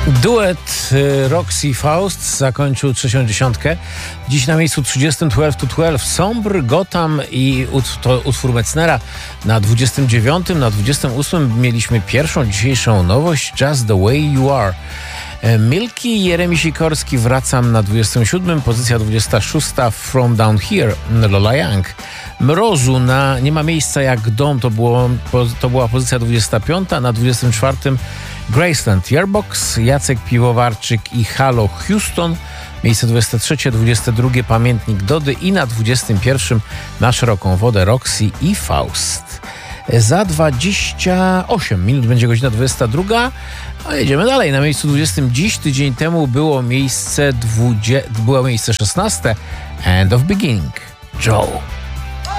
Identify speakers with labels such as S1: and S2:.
S1: Duet Roxy Faust zakończył trzecią dziesiątkę. Dziś na miejscu 30 12 to 12 Sombre, Gotham i to utwór Metzgera. Na 29, na 28 mieliśmy pierwszą dzisiejszą nowość Just the Way You Are. Milky i Jeremi Sikorski Wracam na 27, pozycja 26 From Down Here Lola Young. Mrozu na Nie ma miejsca jak dom to była pozycja 25, na 24 Graceland Yearbox, Jacek Piwowarczyk i Halo Houston, miejsce 23, 22 Pamiętnik Dody i na 21 Na szeroką wodę Roxy i Faust. Za 28 minut będzie godzina 22, a jedziemy dalej. Na miejscu 20 dziś, tydzień temu było miejsce 16 End of Beginning, Joe.